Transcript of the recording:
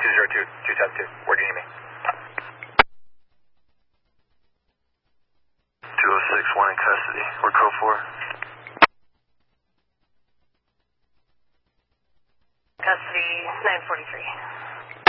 202-272. Where do you need me? 206, one in custody. Where code for? Custody 943.